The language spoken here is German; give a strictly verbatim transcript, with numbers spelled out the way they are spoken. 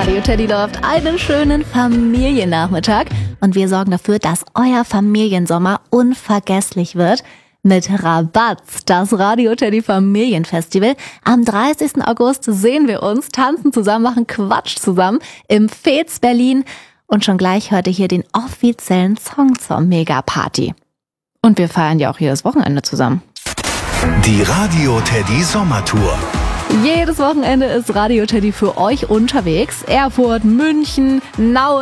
Radio Teddy läuft einen schönen Familiennachmittag und wir sorgen dafür, dass euer Familiensommer unvergesslich wird mit Rabatz, das Radio Teddy Familienfestival. Am dreißigsten August sehen wir uns, tanzen zusammen, machen Quatsch zusammen im Fez Berlin und schon gleich hört ihr hier den offiziellen Song zur Megaparty. Und wir feiern ja auch jedes Wochenende zusammen. Die Radio Teddy Sommertour. Jedes Wochenende ist Radio Teddy für euch unterwegs. Erfurt, München, Nauen.